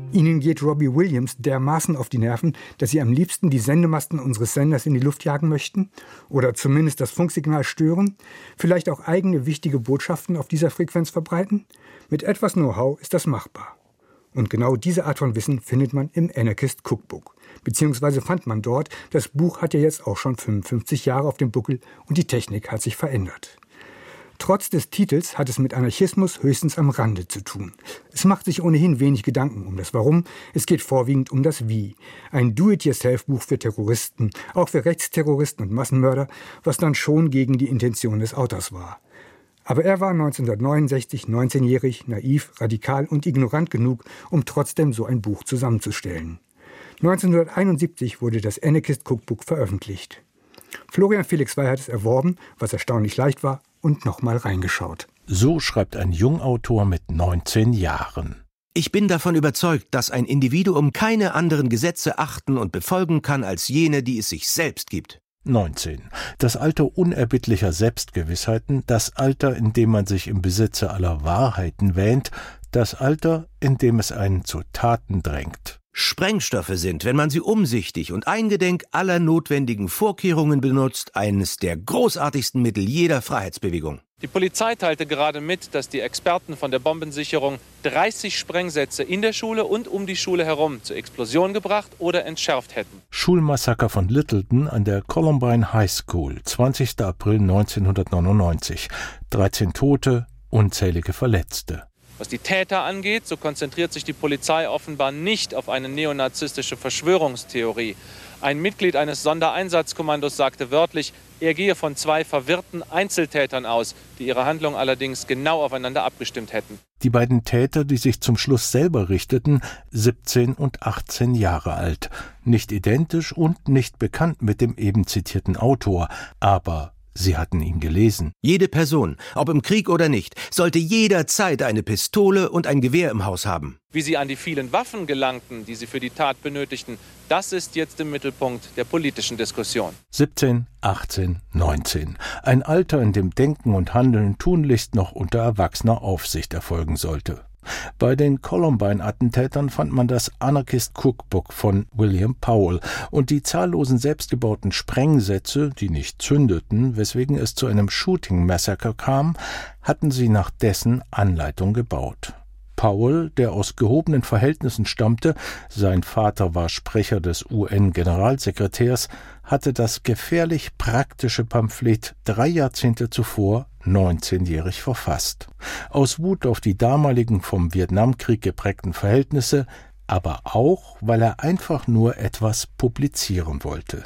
Ihnen geht Robbie Williams dermaßen auf die Nerven, dass Sie am liebsten die Sendemasten unseres Senders in die Luft jagen möchten? Oder zumindest das Funksignal stören? Vielleicht auch eigene wichtige Botschaften auf dieser Frequenz verbreiten? Mit etwas Know-how ist das machbar. Und genau diese Art von Wissen findet man im Anarchist Cookbook. Beziehungsweise fand man dort, das Buch hat ja jetzt auch schon 55 Jahre auf dem Buckel und die Technik hat sich verändert. Trotz des Titels hat es mit Anarchismus höchstens am Rande zu tun. Es macht sich ohnehin wenig Gedanken um das Warum, es geht vorwiegend um das Wie. Ein Do-it-yourself-Buch für Terroristen, auch für Rechtsterroristen und Massenmörder, was dann schon gegen die Intention des Autors war. Aber er war 1969 19-jährig, naiv, radikal und ignorant genug, um trotzdem so ein Buch zusammenzustellen. 1971 wurde das Anarchist Cookbook veröffentlicht. Florian Felix Wey hat es erworben, was erstaunlich leicht war, und nochmal reingeschaut. So schreibt ein Jungautor mit 19 Jahren. Ich bin davon überzeugt, dass ein Individuum keine anderen Gesetze achten und befolgen kann als jene, die es sich selbst gibt. 19. Das Alter unerbittlicher Selbstgewissheiten, das Alter, in dem man sich im Besitze aller Wahrheiten wähnt, das Alter, in dem es einen zu Taten drängt. Sprengstoffe sind, wenn man sie umsichtig und eingedenk aller notwendigen Vorkehrungen benutzt, eines der großartigsten Mittel jeder Freiheitsbewegung. Die Polizei teilte gerade mit, dass die Experten von der Bombensicherung 30 Sprengsätze in der Schule und um die Schule herum zur Explosion gebracht oder entschärft hätten. Schulmassaker von Littleton an der Columbine High School, 20. April 1999. 13 Tote, unzählige Verletzte. Was die Täter angeht, so konzentriert sich die Polizei offenbar nicht auf eine neonazistische Verschwörungstheorie. Ein Mitglied eines Sondereinsatzkommandos sagte wörtlich, er gehe von 2 verwirrten Einzeltätern aus, die ihre Handlung allerdings genau aufeinander abgestimmt hätten. Die beiden Täter, die sich zum Schluss selber richteten, 17 und 18 Jahre alt. Nicht identisch und nicht bekannt mit dem eben zitierten Autor, aber sie hatten ihn gelesen. Jede Person, ob im Krieg oder nicht, sollte jederzeit eine Pistole und ein Gewehr im Haus haben. Wie sie an die vielen Waffen gelangten, die sie für die Tat benötigten, das ist jetzt im Mittelpunkt der politischen Diskussion. 17, 18, 19. Ein Alter, in dem Denken und Handeln tunlichst noch unter erwachsener Aufsicht erfolgen sollte. Bei den Columbine-Attentätern fand man das Anarchist Cookbook von William Powell und die zahllosen selbstgebauten Sprengsätze, die nicht zündeten, weswegen es zu einem Shooting-Massacre kam, hatten sie nach dessen Anleitung gebaut. Powell, der aus gehobenen Verhältnissen stammte, sein Vater war Sprecher des UN-Generalsekretärs, hatte das gefährlich praktische Pamphlet 3 Jahrzehnte zuvor 19-jährig verfasst. Aus Wut auf die damaligen vom Vietnamkrieg geprägten Verhältnisse, aber auch, weil er einfach nur etwas publizieren wollte.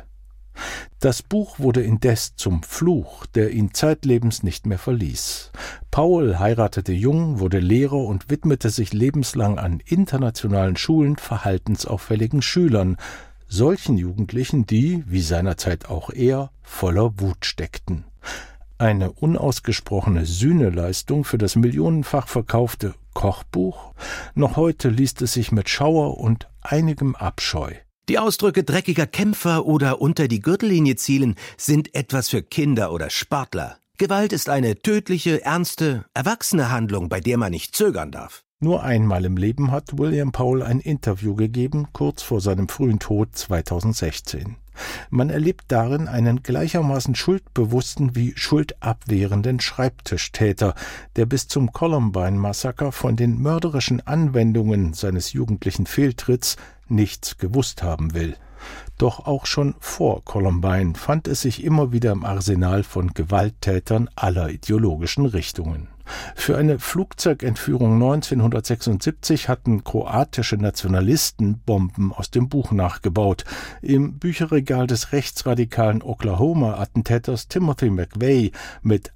Das Buch wurde indes zum Fluch, der ihn zeitlebens nicht mehr verließ. Powell heiratete jung, wurde Lehrer und widmete sich lebenslang an internationalen Schulen verhaltensauffälligen Schülern, solchen Jugendlichen, die, wie seinerzeit auch er, voller Wut steckten. Eine unausgesprochene Sühneleistung für das millionenfach verkaufte Kochbuch? Noch heute liest es sich mit Schauer und einigem Abscheu. Die Ausdrücke dreckiger Kämpfer oder unter die Gürtellinie zielen sind etwas für Kinder oder Sportler. Gewalt ist eine tödliche, ernste, erwachsene Handlung, bei der man nicht zögern darf. Nur einmal im Leben hat William Powell ein Interview gegeben, kurz vor seinem frühen Tod 2016. Man erlebt darin einen gleichermaßen schuldbewussten wie schuldabwehrenden Schreibtischtäter, der bis zum Columbine-Massaker von den mörderischen Anwendungen seines jugendlichen Fehltritts nichts gewusst haben will. Doch auch schon vor Columbine fand es sich immer wieder im Arsenal von Gewalttätern aller ideologischen Richtungen. Für eine Flugzeugentführung 1976 hatten kroatische Nationalisten Bomben aus dem Buch nachgebaut. Im Bücherregal des rechtsradikalen Oklahoma-Attentäters Timothy McVeigh mit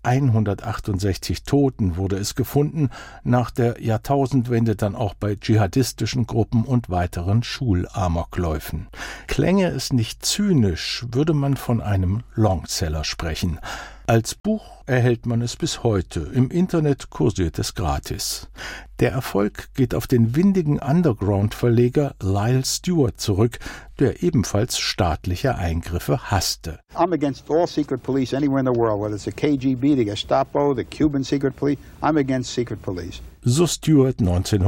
168 Toten wurde es gefunden, nach der Jahrtausendwende dann auch bei dschihadistischen Gruppen und weiteren Schulamokläufen. Klänge es nicht zynisch, würde man von einem Longseller sprechen. Als Buch erhält man es bis heute. Im Internet kursiert es gratis. Der Erfolg geht auf den windigen Underground-Verleger Lyle Stewart zurück, der ebenfalls staatliche Eingriffe hasste. I'm against all secret police anywhere in the world, whether it's the KGB, the Gestapo, the Cuban secret police. I'm against secret police. So Stewart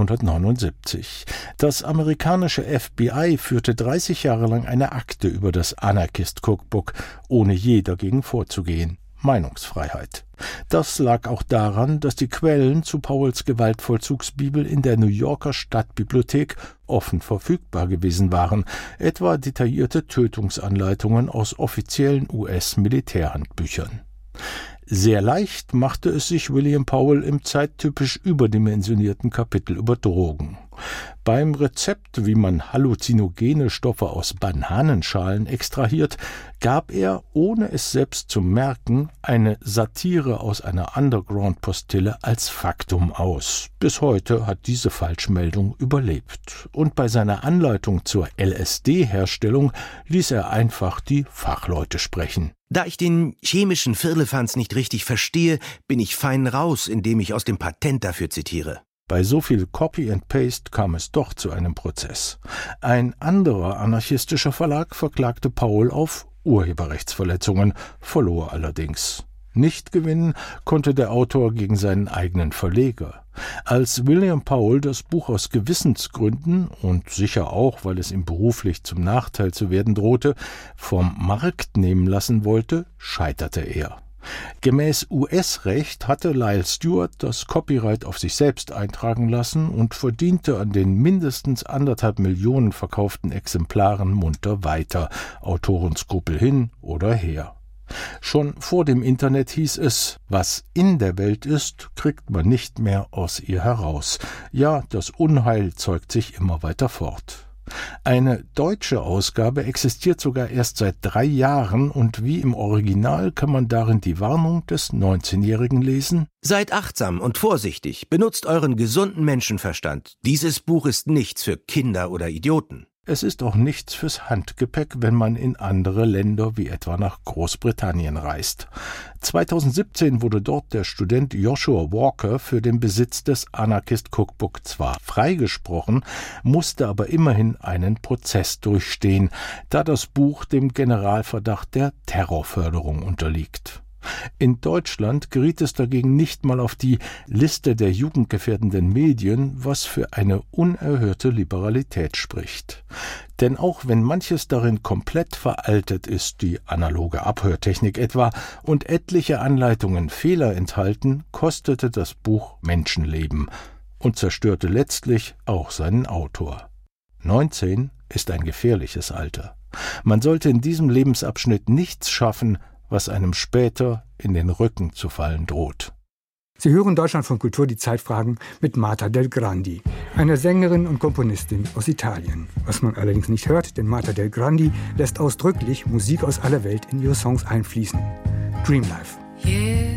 1979. Das amerikanische FBI führte 30 Jahre lang eine Akte über das Anarchist Cookbook, ohne je dagegen vorzugehen. Meinungsfreiheit. Das lag auch daran, dass die Quellen zu Powells Gewaltvollzugsbibel in der New Yorker Stadtbibliothek offen verfügbar gewesen waren, etwa detaillierte Tötungsanleitungen aus offiziellen US-Militärhandbüchern. Sehr leicht machte es sich William Powell im zeittypisch überdimensionierten Kapitel über Drogen. Beim Rezept, wie man halluzinogene Stoffe aus Bananenschalen extrahiert, gab er, ohne es selbst zu merken, eine Satire aus einer Underground-Postille als Faktum aus. Bis heute hat diese Falschmeldung überlebt. Und bei seiner Anleitung zur LSD-Herstellung ließ er einfach die Fachleute sprechen. Da ich den chemischen Firlefanz nicht richtig verstehe, bin ich fein raus, indem ich aus dem Patent dafür zitiere. Bei so viel Copy and Paste kam es doch zu einem Prozess. Ein anderer anarchistischer Verlag verklagte Powell auf Urheberrechtsverletzungen, verlor allerdings. Nicht gewinnen konnte der Autor gegen seinen eigenen Verleger. Als William Powell das Buch aus Gewissensgründen und sicher auch, weil es ihm beruflich zum Nachteil zu werden drohte, vom Markt nehmen lassen wollte, scheiterte er. Gemäß US-Recht hatte Lyle Stewart das Copyright auf sich selbst eintragen lassen und verdiente an den mindestens 1,5 Millionen verkauften Exemplaren munter weiter, Autorenskrupel hin oder her. Schon vor dem Internet hieß es, was in der Welt ist, kriegt man nicht mehr aus ihr heraus. Ja, das Unheil zeugt sich immer weiter fort. Eine deutsche Ausgabe existiert sogar erst seit 3 Jahren und wie im Original kann man darin die Warnung des 19-Jährigen lesen: Seid achtsam und vorsichtig, benutzt euren gesunden Menschenverstand. Dieses Buch ist nichts für Kinder oder Idioten. Es ist auch nichts fürs Handgepäck, wenn man in andere Länder wie etwa nach Großbritannien reist. 2017 wurde dort der Student Joshua Walker für den Besitz des Anarchist Cookbook zwar freigesprochen, musste aber immerhin einen Prozess durchstehen, da das Buch dem Generalverdacht der Terrorförderung unterliegt. In Deutschland geriet es dagegen nicht mal auf die Liste der jugendgefährdenden Medien, was für eine unerhörte Liberalität spricht. Denn auch wenn manches darin komplett veraltet ist, die analoge Abhörtechnik etwa, und etliche Anleitungen Fehler enthalten, kostete das Buch Menschenleben und zerstörte letztlich auch seinen Autor. 19 ist ein gefährliches Alter. Man sollte in diesem Lebensabschnitt nichts schaffen, was einem später in den Rücken zu fallen droht. Sie hören Deutschlandfunk Kultur, die Zeitfragen mit Marta Del Grandi, einer Sängerin und Komponistin aus Italien. Was man allerdings nicht hört, denn Marta Del Grandi lässt ausdrücklich Musik aus aller Welt in ihre Songs einfließen. Dream Life. Yeah.